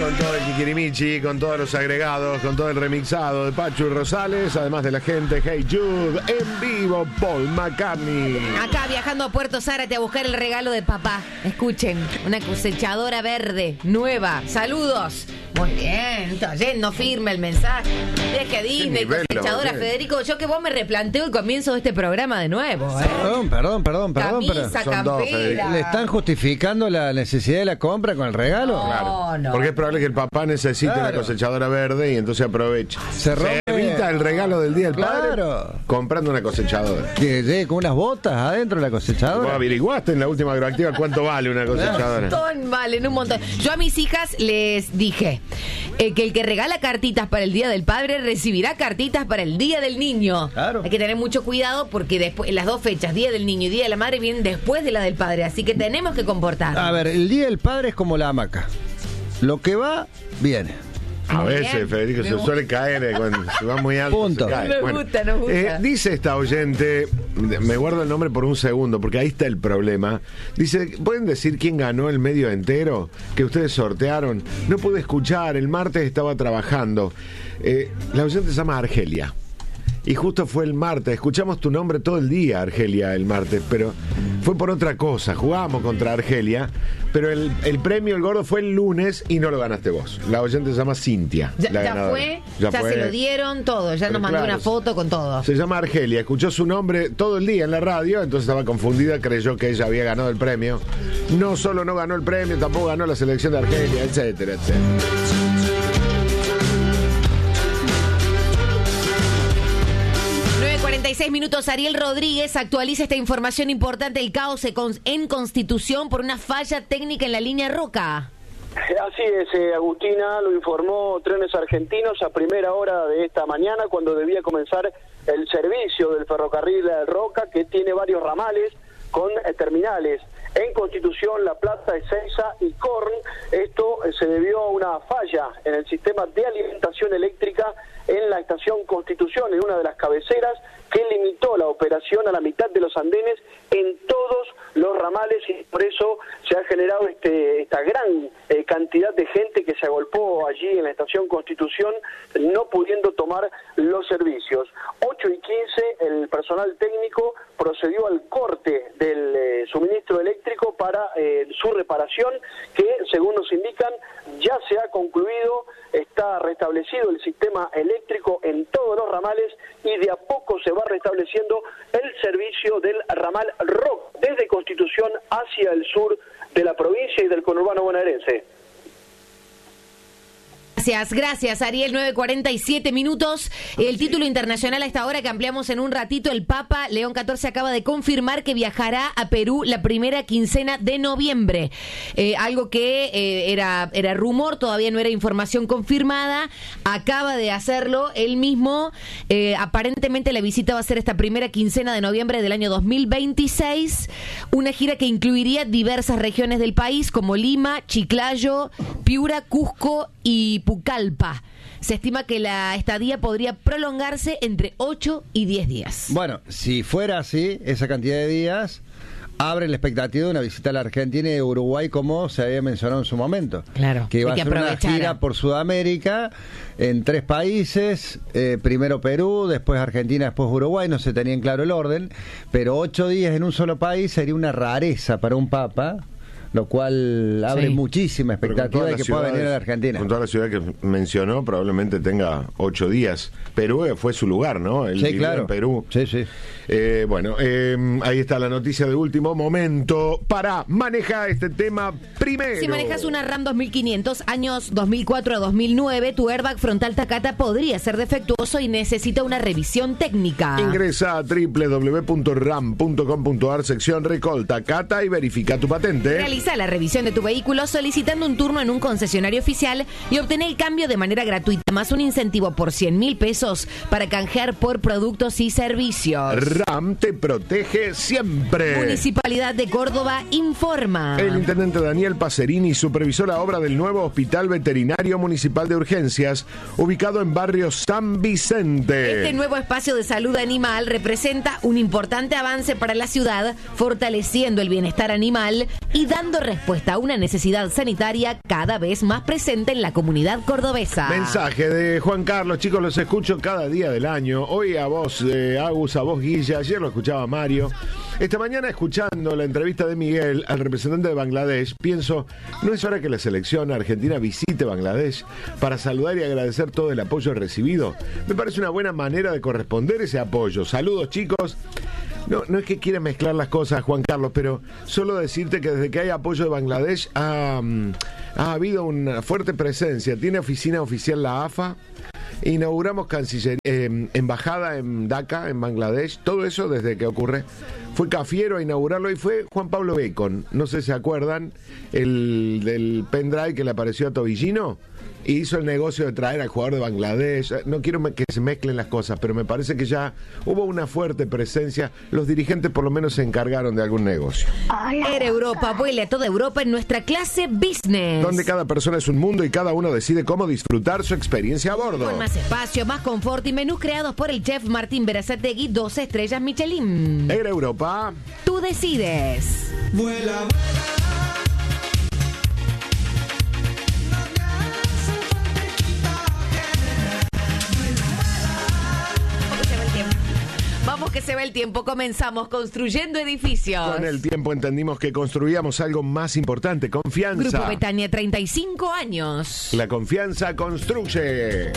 Con todo el Kikirimichi, con todos los agregados, con todo el remixado de Pachu y Rosales, además de la gente Hey Jude, en vivo Paul McCartney. Acá viajando a Puerto Zárate a buscar el regalo de papá. Escuchen, una cosechadora verde, nueva. Saludos. Muy bien, está yendo firme el mensaje. Deje Disney, cosechadora Federico. Yo que vos me replanteo el comienzo de este programa de nuevo. Perdón. Camisa, campera. ¿Le están justificando la necesidad de la compra con el regalo? No, Claro. no. Porque es probable que el papá necesite una cosechadora verde y entonces aprovecha. Se evita el regalo del Día del Padre comprando una cosechadora. Que llegue con unas botas adentro de la ¿Vos cosechadora. averiguaste en la última agroactiva cuánto vale una cosechadora? Valen un montón. Yo a mis hijas les dije que el que regala cartitas para el Día del Padre recibirá cartitas para el Día del Niño. Claro. Hay que tener mucho cuidado porque después las dos fechas, Día del Niño y Día de la Madre, vienen después de la del Padre. Así que tenemos que comportarnos. A ver, el Día del Padre es como la hamaca. Lo que va, viene. A Muy veces, bien. Federico, se suele caer cuando se va muy alto. Punto. Se cae. Nos gusta. Dice esta oyente, me guardo el nombre por un segundo, porque ahí está el problema. Dice, ¿pueden decir quién ganó el medio entero que ustedes sortearon? No pude escuchar, el martes estaba trabajando. La oyente se llama Argelia. Y justo fue el martes, escuchamos tu nombre todo el día, Argelia, el martes, pero fue por otra cosa, jugábamos contra Argelia, pero el premio, el gordo, fue el lunes y no lo ganaste vos. La oyente se llama Cintia. Ya ganadora. fue, ya se lo dieron todo, ya Pero nos mandó claro, una foto con todo. Se llama Argelia, escuchó su nombre todo el día en la radio, entonces estaba confundida, creyó que ella había ganado el premio. No solo no ganó el premio, tampoco ganó la selección de Argelia, etcétera, etcétera. 46 minutos, Ariel Rodríguez actualiza esta información importante: el caos en Constitución por una falla técnica en la línea Roca. Así es, Agustina, lo informó Trenes Argentinos a primera hora de esta mañana, cuando debía comenzar el servicio del ferrocarril Roca, que tiene varios ramales con terminales en Constitución, La Plata, Ezeiza y Corn. Esto se debió a una falla en el sistema de alimentación eléctrica en la estación Constitución, en una de las cabeceras, que limitó la operación a la mitad de los andenes en todos los ramales, y por eso se ha generado esta gran cantidad de gente que se agolpó allí en la estación Constitución, no pudiendo tomar los servicios. 8:15, el personal técnico procedió al corte del suministro eléctrico para su reparación, que según nos indican ya se ha concluido, está restablecido el sistema eléctrico en todos los ramales y de a poco se va restableciendo el servicio del ramal Rock desde Constitución hacia el sur de la provincia y del conurbano bonaerense. Gracias, Ariel. 9:47 minutos. El título internacional a esta hora, que ampliamos en un ratito: el Papa León XIV acaba de confirmar que viajará a Perú la primera quincena de noviembre. Algo que era rumor, todavía no era información confirmada. Acaba de hacerlo él mismo. Aparentemente la visita va a ser esta primera quincena de noviembre del año 2026. Una gira que incluiría diversas regiones del país como Lima, Chiclayo, Piura, Cusco y Pucallpa. Se estima que la estadía podría prolongarse entre 8 y 10 días. Bueno, si fuera así, esa cantidad de días abre la expectativa de una visita a la Argentina y Uruguay, como se había mencionado en su momento. Claro, que iba a que ser una aprovechara. gira por Sudamérica en 3 países, primero Perú, después Argentina, después Uruguay, no se tenía en claro el orden, pero 8 días en un solo país sería una rareza para un papa, lo cual abre muchísima expectativa de que pueda venir a la Argentina. Con toda la ciudad que mencionó, probablemente tenga 8 días. Perú fue su lugar, ¿no? Él vivió claro. en Perú. Sí. Ahí está la noticia de último momento. Maneja este tema primero. Si manejas una RAM 2500, años 2004 a 2009, tu airbag frontal Takata podría ser defectuoso y necesita una revisión técnica. Ingresa a www.ram.com.ar, sección Recall Takata, y verifica tu patente. Realiza la revisión de tu vehículo solicitando un turno en un concesionario oficial y obtener el cambio de manera gratuita, más un incentivo por 100.000 pesos para canjear por productos y servicios. RAM te protege siempre. Municipalidad de Córdoba informa. El intendente Daniel Pacerini supervisó la obra del nuevo Hospital Veterinario Municipal de Urgencias, ubicado en barrio San Vicente. Este nuevo espacio de salud animal representa un importante avance para la ciudad, fortaleciendo el bienestar animal y dando dando respuesta a una necesidad sanitaria cada vez más presente en la comunidad cordobesa. Mensaje de Juan Carlos, chicos, los escucho cada día del año. Hoy a vos, Agus, a vos, Guilla, ayer lo escuchaba Mario. Esta mañana, escuchando la entrevista de Miguel al representante de Bangladesh, pienso, ¿no es hora que la selección argentina visite Bangladesh para saludar y agradecer todo el apoyo recibido? Me parece una buena manera de corresponder ese apoyo. Saludos, chicos. No es que quiera mezclar las cosas, Juan Carlos, pero solo decirte que desde que hay apoyo de Bangladesh ha habido una fuerte presencia. Tiene oficina oficial la AFA. Inauguramos embajada en Dhaka, en Bangladesh. Todo eso desde que ocurre. Fue Cafiero a inaugurarlo y fue Juan Pablo Bacon. No sé si se acuerdan, el del pendrive que le apareció a Tobillino. Y hizo el negocio de traer al jugador de Bangladesh. No quiero que se mezclen las cosas, pero me parece que ya hubo una fuerte presencia. Los dirigentes por lo menos se encargaron de algún negocio. Air Europa vuela a toda Europa en nuestra clase business, donde cada persona es un mundo y cada uno decide cómo disfrutar su experiencia a bordo. Con más espacio, más confort y menús creados por el chef Martín Berazategui, 2 estrellas Michelin. Air Europa. Tú decides. Vuela. Vamos que se va el tiempo, comenzamos construyendo edificios. Con el tiempo entendimos que construíamos algo más importante, confianza. Grupo Betania, 35 años. La confianza construye.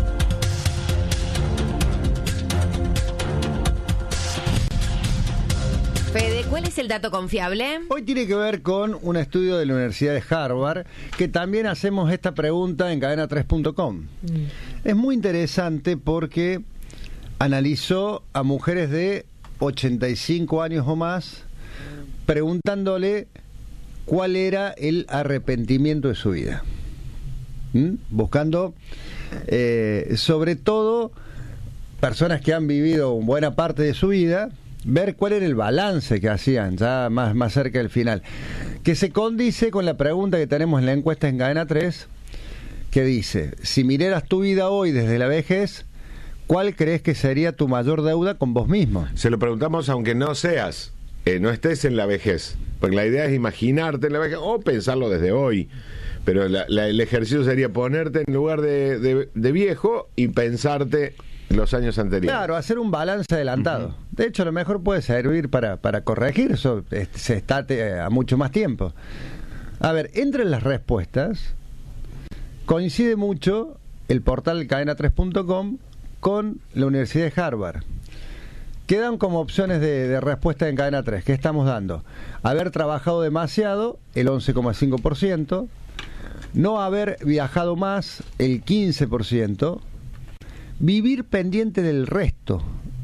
Fede, ¿cuál es el dato confiable? Hoy tiene que ver con un estudio de la Universidad de Harvard, que también hacemos esta pregunta en cadena3.com. Es muy interesante porque analizó a mujeres de 85 años o más, preguntándole cuál era el arrepentimiento de su vida. Buscando, sobre todo, personas que han vivido buena parte de su vida, ver cuál era el balance que hacían, ya más cerca del final. Que se condice con la pregunta que tenemos en la encuesta en Cadena 3, que dice, si miraras tu vida hoy desde la vejez, ¿cuál crees que sería tu mayor deuda con vos mismo? Se lo preguntamos aunque no seas, no estés en la vejez. Porque la idea es imaginarte en la vejez o pensarlo desde hoy. Pero el ejercicio sería ponerte en lugar de viejo y pensarte los años anteriores. Claro, hacer un balance adelantado. De hecho, a lo mejor puede servir para corregir eso. Se está a mucho más tiempo. A ver, entre las respuestas, coincide mucho el portal cadena3.com con la Universidad de Harvard. Quedan como opciones de respuesta en Cadena 3. ¿Qué estamos dando? Haber trabajado demasiado, el 11,5%. No haber viajado más, el 15%. Vivir pendiente del resto,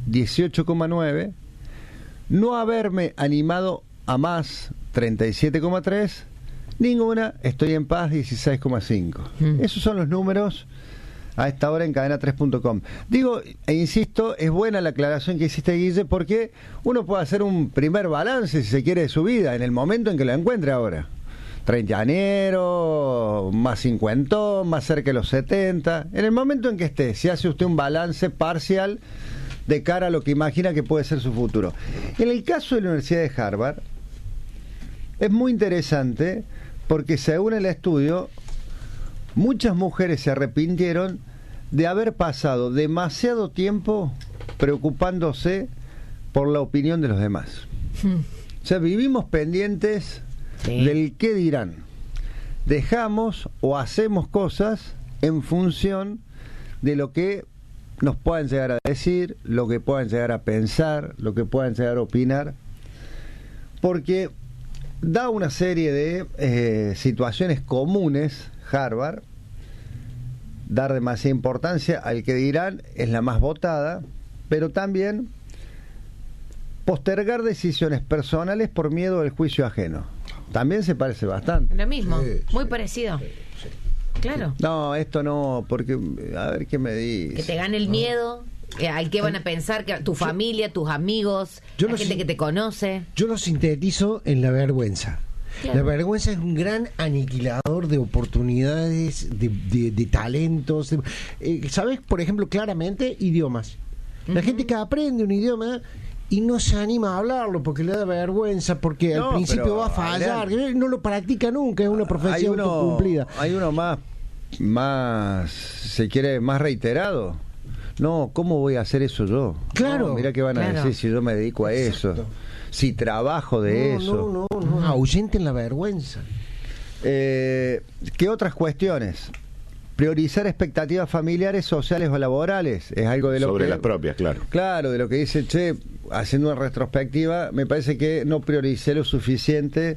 18,9%. No haberme animado a más, 37,3%. Ninguna, estoy en paz, 16,5%. Esos son los números a esta hora en cadena3.com. Digo, e insisto, es buena la aclaración que hiciste, Guille, porque uno puede hacer un primer balance, si se quiere, de su vida, en el momento en que lo encuentre ahora. 30añero, más 50, más cerca de los 70. En el momento en que esté, si hace usted un balance parcial de cara a lo que imagina que puede ser su futuro. En el caso de la Universidad de Harvard, es muy interesante porque según el estudio, muchas mujeres se arrepintieron de haber pasado demasiado tiempo preocupándose por la opinión de los demás. O sea, vivimos pendientes del qué dirán. Dejamos o hacemos cosas en función de lo que nos puedan llegar a decir, lo que puedan llegar a pensar, lo que puedan llegar a opinar, porque da una serie de situaciones comunes. Harvard, dar demasiada importancia al que dirán es la más votada, pero también postergar decisiones personales por miedo al juicio ajeno. También se parece bastante. Lo mismo, muy parecido. Claro. No, esto no, porque a ver qué me dice. Que te gane el miedo, al que van a pensar, que tu familia, tus amigos, la gente que te conoce. Yo lo sintetizo en la vergüenza. Claro. La vergüenza es un gran aniquilador de oportunidades, de talentos. ¿Sabes? Por ejemplo, claramente, idiomas. La gente que aprende un idioma y no se anima a hablarlo porque le da vergüenza, porque al principio va a fallar, no lo practica nunca, es una profesión autocumplida. Hay uno más, se quiere, más reiterado. No, ¿cómo voy a hacer eso yo? Claro. No, mirá qué van a decir si yo me dedico a eso, si trabajo de eso. No, ahuyenten la vergüenza. ¿Qué otras cuestiones? Priorizar expectativas familiares, sociales o laborales. Es algo de lo sobre que... las propias, claro. Claro, de lo que dice, haciendo una retrospectiva, me parece que no prioricé lo suficiente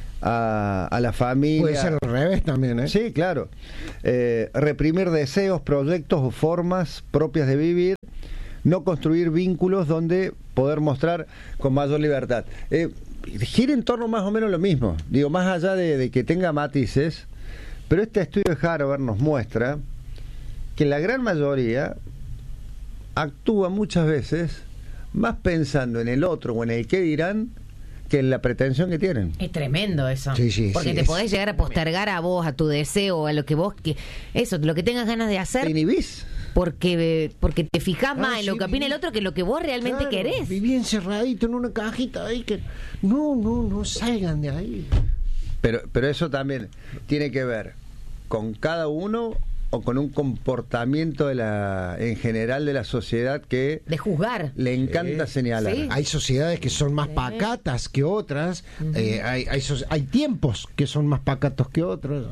a la familia. Puede ser al revés también, ¿eh? Sí, claro. Reprimir deseos, proyectos o formas propias de vivir. No construir vínculos donde poder mostrar con mayor libertad. Gira en torno más o menos lo mismo. Digo, más allá de que tenga matices, pero este estudio de Harvard nos muestra que la gran mayoría actúa muchas veces más pensando en el otro o en el qué dirán que en la pretensión que tienen. Es tremendo eso. Sí, porque te podés llegar a postergar a vos, a tu deseo, a lo que vos... Eso, lo que tengas ganas de hacer... ¿Te inhibís? Porque te fijás más en lo que opina el otro que lo que vos realmente querés. Viví encerradito en una cajita ahí que... No salgan de ahí. Pero eso también tiene que ver con cada uno o con un comportamiento en general de la sociedad que... De juzgar. Le encanta señalar. Sí. Hay sociedades que son más pacatas que otras. Hay tiempos que son más pacatos que otros.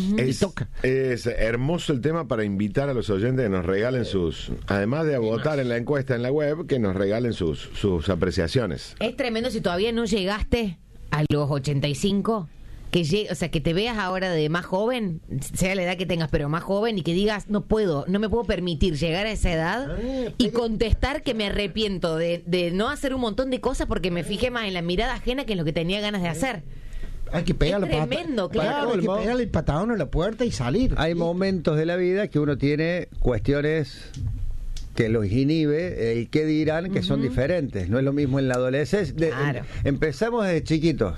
Es hermoso el tema para invitar a los oyentes que nos regalen además de votar en la encuesta en la web, que nos regalen sus apreciaciones. Es tremendo si todavía no llegaste a los 85... o sea, que te veas ahora de más joven, sea la edad que tengas, pero más joven, y que digas, no me puedo permitir llegar a esa edad y contestar que me arrepiento de no hacer un montón de cosas porque me fijé más en la mirada ajena que en lo que tenía ganas de hacer. Hay que pegarle tremendo, claro. Hay que pegarle el patadón a la puerta y salir. Hay momentos de la vida que uno tiene cuestiones que los inhibe, el qué dirán, que son diferentes. No es lo mismo en la adolescencia. Claro. Empezamos desde chiquitos,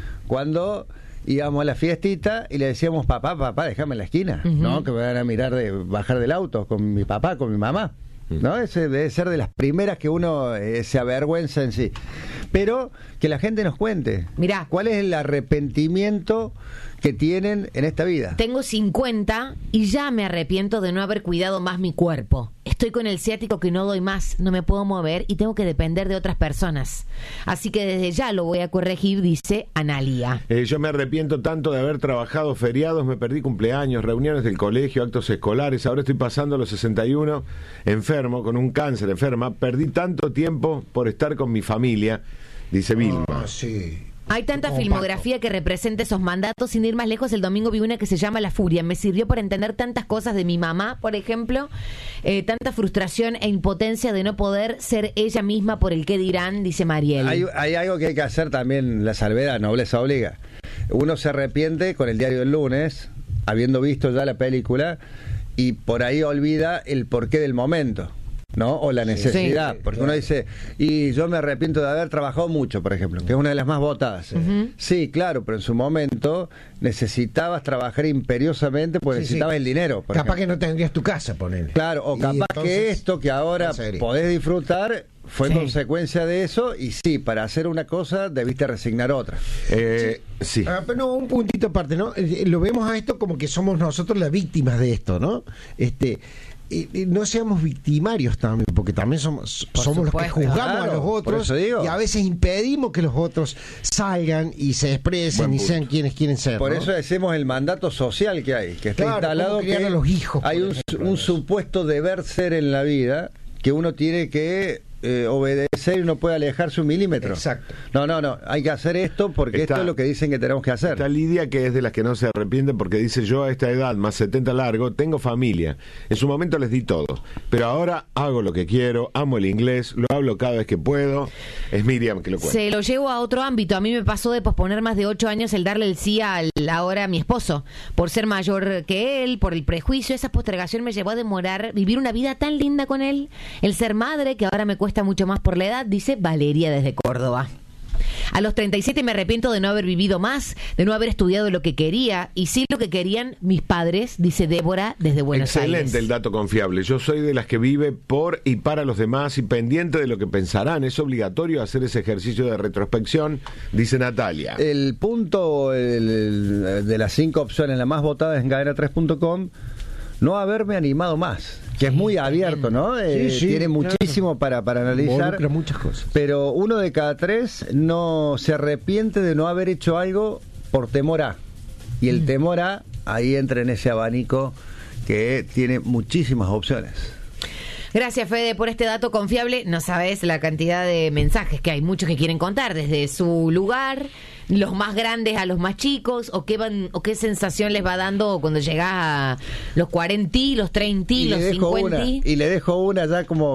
cuando íbamos a la fiestita y le decíamos, papá, déjame en la esquina, ¿no? Que me van a mirar bajar del auto con mi papá, con mi mamá, ¿no? Ese debe ser de las primeras que uno se avergüenza en sí. Pero que la gente nos cuente. Mirá. ¿Cuál es el arrepentimiento que tienen en esta vida? Tengo 50 y ya me arrepiento de no haber cuidado más mi cuerpo. Estoy con el ciático que no doy más, no me puedo mover y tengo que depender de otras personas. Así que desde ya lo voy a corregir, dice Analía. Yo me arrepiento tanto de haber trabajado feriados, me perdí cumpleaños, reuniones del colegio, actos escolares, ahora estoy pasando a los 61, enfermo, con un cáncer, enferma, perdí tanto tiempo por estar con mi familia, dice Vilma. Sí. Hay tanta filmografía que representa esos mandatos. Sin ir más lejos, el domingo vi una que se llama La Furia. Me sirvió para entender tantas cosas de mi mamá, por ejemplo, tanta frustración e impotencia de no poder ser ella misma por el qué dirán, dice Mariel. Hay algo que hay que hacer también, la salvedad, nobleza obliga. Uno se arrepiente con el diario del lunes, habiendo visto ya la película, y por ahí olvida el porqué del momento, ¿no? O la necesidad, porque uno dice, y yo me arrepiento de haber trabajado mucho, por ejemplo, que es una de las más votadas. Sí, claro, pero en su momento necesitabas trabajar imperiosamente porque necesitabas el dinero. Capaz que no tendrías tu casa, ponele. Claro, o capaz entonces, que esto que ahora podés disfrutar fue consecuencia de eso, y sí, para hacer una cosa debiste resignar otra. Sí. Pero no, un puntito aparte, ¿no? Lo vemos a esto como que somos nosotros las víctimas de esto, ¿no? No seamos victimarios también, porque también somos los que juzgamos a los otros y a veces impedimos que los otros salgan y se expresen y sean quienes quieren ser. Por ¿no? eso decimos el mandato social que hay, que está instalado, que a los hijos, hay un supuesto deber ser en la vida que uno tiene que obedecer y no puede alejarse un milímetro. Exacto. No, hay que hacer esto porque esto es lo que dicen que tenemos que hacer. Está Lidia, que es de las que no se arrepienten, porque dice: yo a esta edad, más 70 largo, tengo familia. En su momento les di todo, pero ahora hago lo que quiero, amo el inglés, lo hablo cada vez que puedo. Es Miriam que lo cuenta. Se lo llevo a otro ámbito. A mí me pasó de posponer más de 8 años el darle el sí ahora a mi esposo, por ser mayor que él, por el prejuicio. Esa postergación me llevó a demorar vivir una vida tan linda con él, el ser madre, que ahora me cuesta mucho más por la edad, dice Valeria desde Córdoba. A los 37 me arrepiento de no haber vivido más, de no haber estudiado lo que quería, y sí lo que querían mis padres, dice Débora desde Buenos Aires. Excelente el dato confiable. Yo soy de las que vive por y para los demás y pendiente de lo que pensarán. Es obligatorio hacer ese ejercicio de retrospección, dice Natalia. El punto de las 5 opciones, la más votada en cadena3.com, no haberme animado más, que es muy abierto, ¿no? Tiene muchísimo para analizar. Involucra muchas cosas. Pero 1 de cada 3 no se arrepiente de no haber hecho algo por temor a. Y el temor a, ahí entra en ese abanico que tiene muchísimas opciones. Gracias, Fede, por este dato confiable. No sabes la cantidad de mensajes que hay, muchos que quieren contar desde su lugar, los más grandes a los más chicos, o qué sensación les va dando cuando llegás a los 40, los 30, los 50. Y le dejo una ya como